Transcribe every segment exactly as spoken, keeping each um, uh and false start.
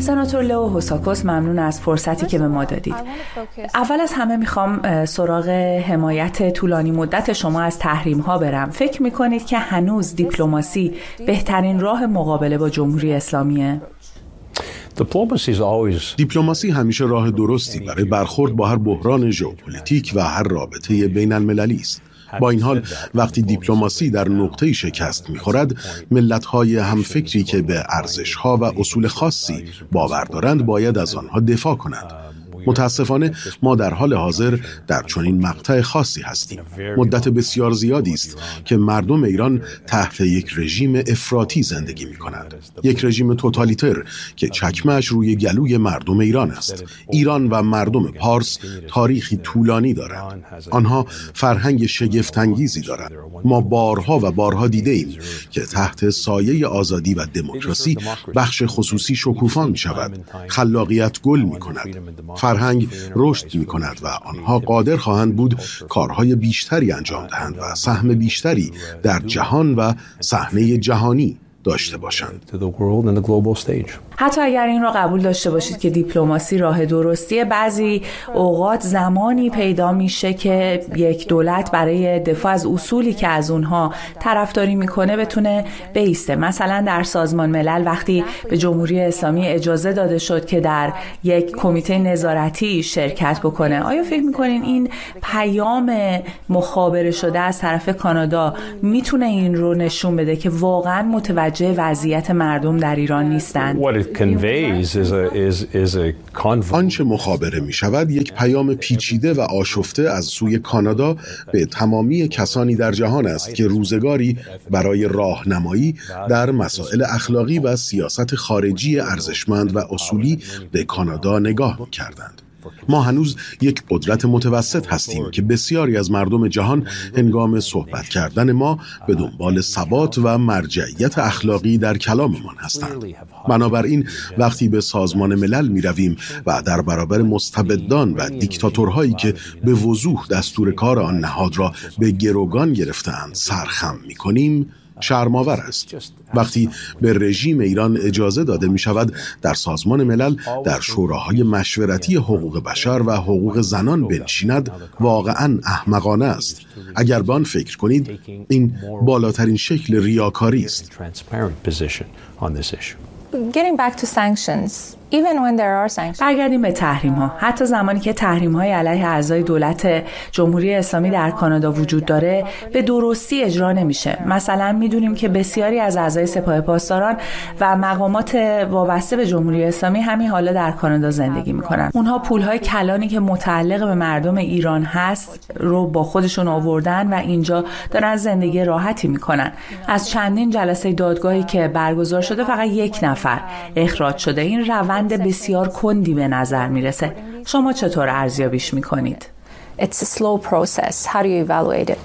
سناتور لئو هوساکوس، ممنون از فرصتی که به ما دادید. اول از همه میخوام سراغ حمایت طولانی مدت شما از تحریم ها برم. فکر میکنید که هنوز دیپلماسی بهترین راه مقابله با جمهوری اسلامیه؟ دیپلماسی همیشه راه درستی برای برخورد با هر بحران ژئوپلیتیک و هر رابطه بین المللی است. با این حال وقتی دیپلماسی در نقطه‌ای شکست می‌خورد، ملت‌های همفکری که به ارزش‌ها و اصول خاصی باور دارند باید از آنها دفاع کنند. متاسفانه ما در حال حاضر در چنین مقطع خاصی هستیم. مدت بسیار زیادی است که مردم ایران تحت یک رژیم افراطی زندگی می‌کنند. یک رژیم توتالیتر که چکمه‌اش روی گلوی مردم ایران است. ایران و مردم پارس تاریخی طولانی دارند. آنها فرهنگ شگفت‌انگیزی دارند. ما بارها و بارها دیده‌ایم که تحت سایه آزادی و دموکراسی بخش خصوصی شکوفا می‌شود، خلاقیت گل می‌کند. فرهنگ رشد می کند و آنها قادر خواهند بود کارهای بیشتری انجام دهند و سهم بیشتری در جهان و صحنه جهانی داشته باشند. حتی اگر این را قبول داشته باشید که دیپلماسی راه درستیه، بعضی اوقات زمانی پیدا میشه که یک دولت برای دفاع از اصولی که از اونها طرفداری میکنه بتونه بایسته. مثلا در سازمان ملل وقتی به جمهوری اسلامی اجازه داده شد که در یک کمیته نظارتی شرکت بکنه، آیا فکر میکنین این پیام مخابره شده از طرف کانادا میتونه این رو نشون بده که واقعا متوجه وضعیت مردم در ایران نیستند؟ آنچه مخابره می شود یک پیام پیچیده و آشفته از سوی کانادا به تمامی کسانی در جهان است که روزگاری برای راهنمایی در مسائل اخلاقی و سیاست خارجی ارزشمند و اصولی به کانادا نگاه می کردند. ما هنوز یک قدرت متوسط هستیم که بسیاری از مردم جهان هنگام صحبت کردن ما به دنبال ثبات و مرجعیت اخلاقی در کلاممان هستند. بنابراین وقتی به سازمان ملل می رویم و در برابر مستبدان و دیکتاتورهایی که به وضوح دستور کار آن نهاد را به گروگان گرفته‌اند سرخم می کنیم، شرم‌آور است. وقتی به رژیم ایران اجازه داده می شود در سازمان ملل در شوراهای مشورتی حقوق بشر و حقوق زنان بنشیند، واقعاً احمقانه است. اگر به آن فکر کنید، این بالاترین شکل ریاکاری است. Getting back to sanctions. Even when there are sanctions. برگردیم به تحریم ها. حتی زمانی که تحریم های علیه اعضای دولت جمهوری اسلامی در کانادا وجود داره، به درستی اجرا نمیشه. مثلا میدونیم که بسیاری از اعضای سپاه پاسداران و مقامات وابسته به جمهوری اسلامی همین حالا در کانادا زندگی میکنن. اونها پولهای کلانی که متعلق به مردم ایران هست رو با خودشون آوردن و اینجا دارن زندگی راحتی میکنن. از چندین جلسه دادگاهی که برگزار شده فقط یک نفر اخراج شده. این روند بسیار کندی به نظر میرسه. شما چطور ارزیابیش میکنید؟ It's a slow process. How do you evaluate it?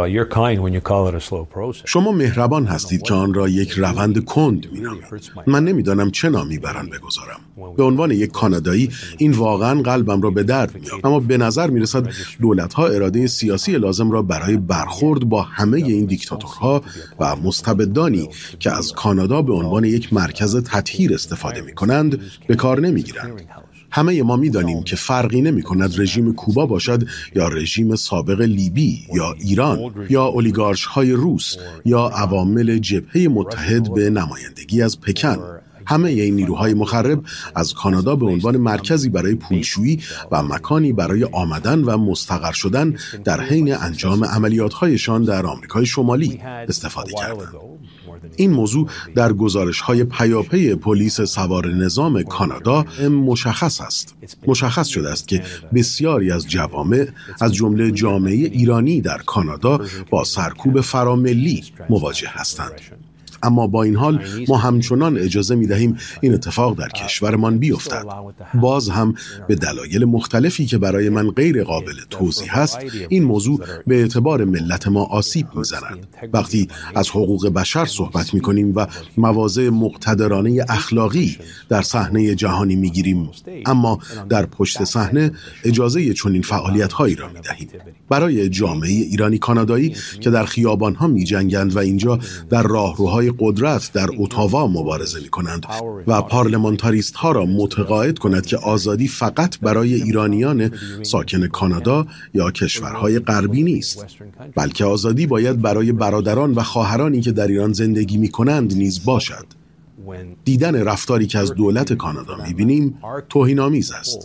شما مهربان هستید که آن را یک روند کند می‌نامید. من نمی‌دانم چه نامی بر آن بگذارم. به عنوان یک کانادایی این واقعاً قلبم را به درد می‌آورد. اما به نظر می‌رسد دولت‌ها اراده سیاسی لازم را برای برخورد با همه این دیکتاتورها و مستبدانی که از کانادا به عنوان یک مرکز تطهیر استفاده می‌کنند به کار نمی‌گیرند. همه ما می‌دانیم که فرقی نمی‌کند رژیم کوبا باشد یا رژیم سابق لیبی یا ایران یا اولیگارش‌های روس یا عوامل جبهه متحد به نمایندگی از پکن. همه این نیروهای مخرب از کانادا به عنوان مرکزی برای پولشویی و مکانی برای آمدن و مستقر شدن در حین انجام عملیات‌هایشان در آمریکای شمالی استفاده کردند. این موضوع در گزارش‌های پیاپی پلیس سوار نظام کانادا مشخص است. مشخص شده است که بسیاری از جوامع از جمله جامعه ایرانی در کانادا با سرکوب فراملی مواجه هستند. اما با این حال ما همچنان اجازه می دهیم این اتفاق در کشورمان بیفتد. باز هم به دلایل مختلفی که برای من غیر قابل توضیح است، این موضوع به اعتبار ملت ما آسیب می زند. وقتی از حقوق بشر صحبت می کنیم و مواضع مقتدرانه اخلاقی در صحنه جهانی می گیریم، اما در پشت صحنه اجازه چنین فعالیت هایی را می دهیم. برای جامعه ایرانی کانادایی که در خیابان ها می جنگند و اینجا در راهروهای برای قدرت در اتاوا مبارزه می کنند و پارلمانتاریست ها را متقاعد کند که آزادی فقط برای ایرانیان ساکن کانادا یا کشورهای غربی نیست، بلکه آزادی باید برای برادران و خواهرانی که در ایران زندگی می کنند نیز باشد. دیدن رفتاری که از دولت کانادا می بینیم توهین‌آمیز است.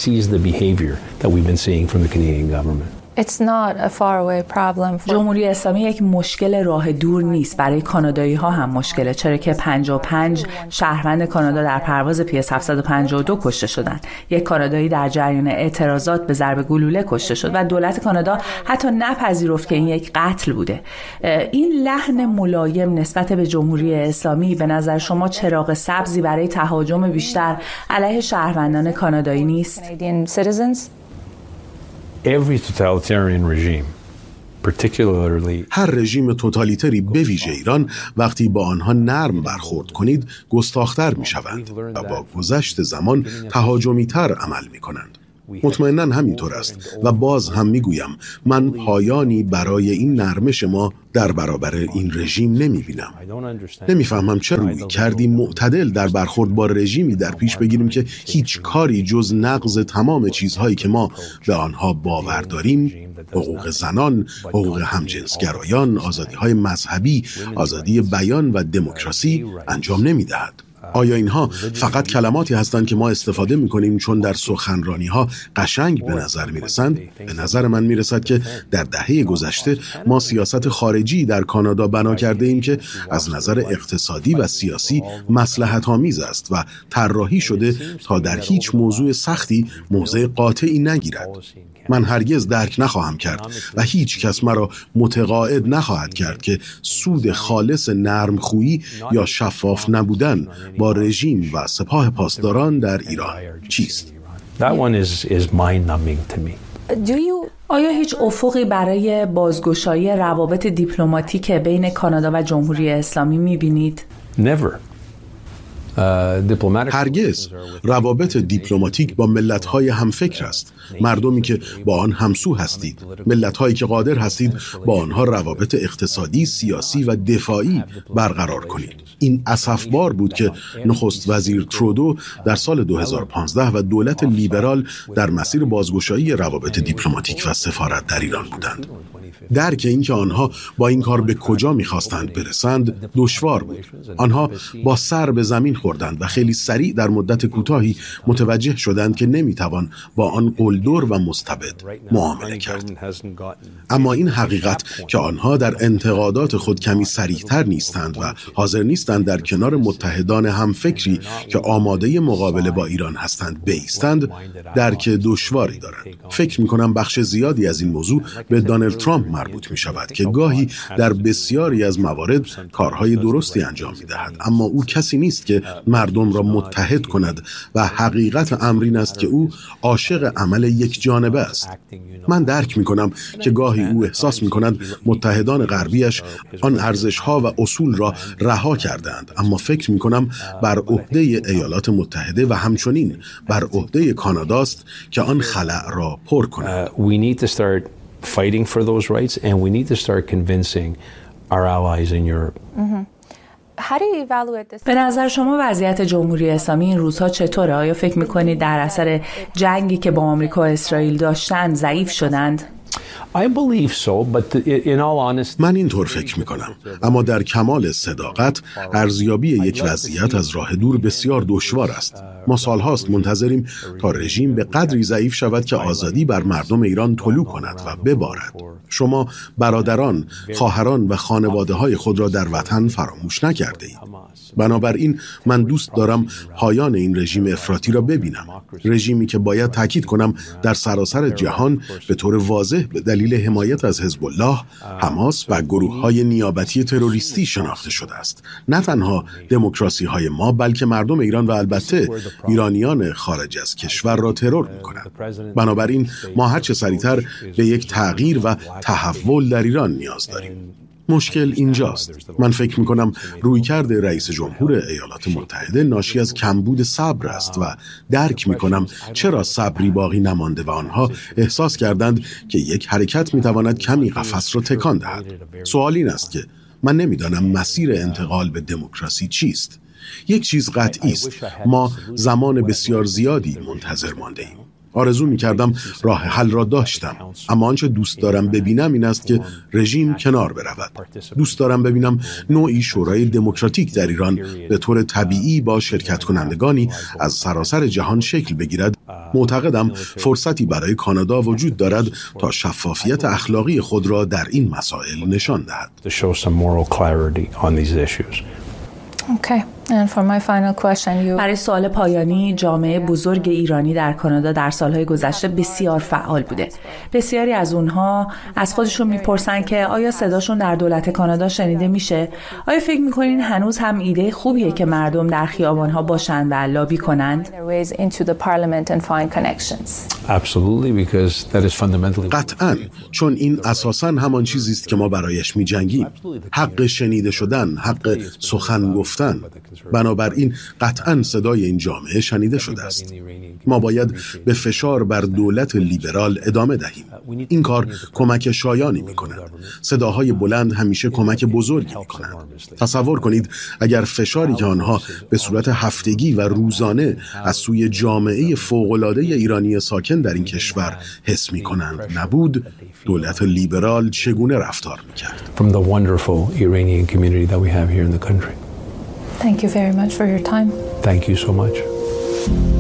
It's not a faraway problem for... جمهوری اسلامی یک مشکل راه دور نیست، برای کانادایی ها هم مشکله، چرا که پنجاه و پنج شهروند کانادا در پرواز پی اس هفتصد و پنجاه و دو کشته شدند. یک کانادایی در جریان اعتراضات به ضرب گلوله کشته شد و دولت کانادا حتی نپذیرفت که این یک قتل بوده. این لحن ملایم نسبت به جمهوری اسلامی به نظر شما چراغ سبزی برای تهاجم بیشتر علیه شهروندان کانادایی نیست؟ Every totalitarian regime, particularly... هر رژیم توتالیتری به ویژه ایران وقتی با آنها نرم برخورد کنید گستاخ‌تر می‌شوند و با گذشت زمان تهاجمی‌تر عمل می‌کنند. مطمئناً همینطور است و باز هم میگویم من پایانی برای این نرمش ما در برابر این رژیم نمیبینم. نمیفهمم چرا روی کردی معتدل در برخورد با رژیمی در پیش بگیریم که هیچ کاری جز نقض تمام چیزهایی که ما به آنها باور داریم، حقوق زنان، حقوق همجنسگرایان، آزادی‌های مذهبی، آزادی بیان و دموکراسی انجام نمیدهد. آیا اینها فقط کلماتی هستند که ما استفاده می‌کنیم چون در سخنرانی‌ها قشنگ به نظر می‌رسند؟ به نظر من می‌رسد که در دهه گذشته ما سیاست خارجی در کانادا بنا کرده ایم که از نظر اقتصادی و سیاسی مصلحت‌آمیز است و طراحی شده تا در هیچ موضوع سختی موضع قاطعی نگیرد. من هرگز درک نخواهم کرد و هیچ کس مرا متقاعد نخواهد کرد که سود خالص نرمخویی یا شفاف نبودن با رژیم و سپاه پاسداران در ایران چیست. آیا هیچ افقی برای بازگشایی روابط دیپلماتیک بین کانادا و جمهوری اسلامی می‌بینید؟ Never. هرگز. روابط دیپلماتیک با ملت‌های همفکر است، مردمی که با آن همسو هستید، ملت‌هایی که قادر هستید با آنها روابط اقتصادی، سیاسی و دفاعی برقرار کنید. این اسفبار بود که نخست وزیر ترودو در سال دو هزار و پانزده و دولت لیبرال در مسیر بازگشایی روابط دیپلماتیک و سفارت در ایران بودند. درک اینکه آنها با این کار به کجا می‌خواستند برسند دشوار بود. آنها با سر به زمین خوردند و خیلی سریع در مدت کوتاهی متوجه شدند که نمی‌توان با آن قلدر و مستبد معامله کرد. اما این حقیقت که آنها در انتقادات خود کمی صریح‌تر نیستند و حاضر نیستند در کنار متحدان همفکری که آماده مقابله با ایران هستند بایستند، درک دشواری دارند. فکر می‌کنم بخش زیادی از این موضوع به دونالد ترامپ مربوط می شود که گاهی در بسیاری از موارد کارهای درستی انجام می دهد، اما او کسی نیست که مردم را متحد کند و حقیقت امر این است که او عاشق عمل یک جانبه است. من درک می کنم که گاهی او احساس می کند متحدان غربیش آن ارزش‌ها و اصول را رها کردند، اما فکر می کنم بر عهده ایالات متحده و همچنین بر عهده کاناداست که آن خلأ را پر کند. fighting for those rights and we need to start convincing our allies in Europe. به نظر شما وضعیت جمهوری اسلامی این روزها چطوره؟ آیا فکر می‌کنید در اثر جنگی که با آمریکا و اسرائیل داشتند ضعیف شدند؟ I believe so, but in all honesty... من اینطور فکر میکنم، اما در کمال صداقت ارزیابی یک وضعیت از راه دور بسیار دشوار است. ما سالهاست منتظریم تا رژیم به قدری ضعیف شود که آزادی بر مردم ایران طلوع کند و ببارد. شما برادران، خواهران و خانواده های خود را در وطن فراموش نکرده اید. بنابراین من دوست دارم پایان این رژیم افراطی را ببینم. رژیمی که باید تاکید کنم در سراسر جهان به طور واضح به دلیل حمایت از حزب الله، حماس و گروه‌های نیابتی تروریستی شناخته شده است. نه تنها دموکراسی های ما بلکه مردم ایران و البته ایرانیان خارج از کشور را ترور می‌کنند. بنابراین ما هر چه سریعتر به یک تغییر و تحول در ایران نیاز داریم. مشکل اینجاست. من فکر می‌کنم رویکرد رئیس جمهور ایالات متحده ناشی از کمبود صبر است و درک می‌کنم چرا صبری باقی نمانده و آنها احساس کردند که یک حرکت می‌تواند کمی قفس را تکان دهد. سوال این است که من نمیدانم مسیر انتقال به دموکراسی چیست. یک چیز قطعی است، ما زمان بسیار زیادی منتظر مانده ایم. آرزو می کردم راه حل را داشتم، اما آنچه دوست دارم ببینم این است که رژیم کنار برود. دوست دارم ببینم نوعی شورای دموکراتیک در ایران به طور طبیعی با شرکت کنندگانی از سراسر جهان شکل بگیرد. معتقدم فرصتی برای کانادا وجود دارد تا شفافیت اخلاقی خود را در این مسائل نشان دهد. Okay. And for my final question, you... برای سوال پایانی، جامعه بزرگ ایرانی در کانادا در سالهای گذشته بسیار فعال بوده. بسیاری از اونها از خودشون میپرسن که آیا صداشون در دولت کانادا شنیده میشه؟ آیا فکر میکنین هنوز هم ایده خوبیه که مردم در خیابانها باشن و لابی کنند؟ قطعاً، چون این اساساً همان چیزی است که ما برایش میجنگیم. حق شنیده شدن، حق سخن گفتن. بنابراین قطعاً صدای این جامعه شنیده شده است. ما باید به فشار بر دولت لیبرال ادامه دهیم. این کار کمک شایانی می کند. صداهای بلند همیشه کمک بزرگی می کند. تصور کنید اگر فشاری که آنها به صورت هفتگی و روزانه از سوی جامعه فوق‌العاده ایرانی ساکن در این کشور حس می کنند نبود، دولت لیبرال چگونه رفتار می کرد؟ From the wonderful Iranian community that we have here in the country. Thank you very much for your time. Thank you so much.